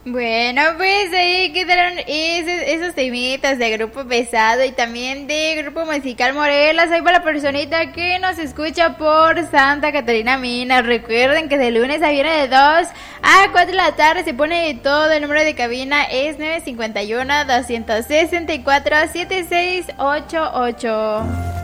Bueno, pues ahí quedaron esos temitas de Grupo Pesado y también de Grupo Musical Morelos. Ahí para la personita que nos escucha por Santa Catarina Minas. Recuerden que de lunes a viernes de 2 a 4 de la tarde se pone de todo. El número de cabina es 951-264-7688.